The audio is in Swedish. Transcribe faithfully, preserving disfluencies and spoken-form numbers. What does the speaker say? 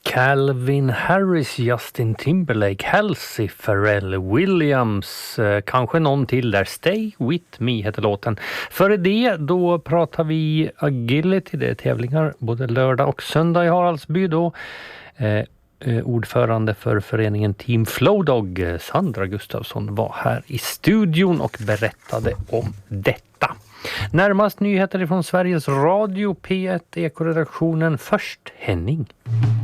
Calvin Harris, Justin Timberlake, Halsey, Pharrell Williams, eh, kanske någon till där. Stay With Me heter låten. Före det då pratar vi agility, det är tävlingar både lördag och söndag i Haraldsby då. Eh, eh, ordförande för föreningen Team Flowdog, Sandra Gustafsson, var här i studion och berättade om detta. Närmast nyheter från Sveriges Radio, P ett, Ekoredaktionen. Först Henning.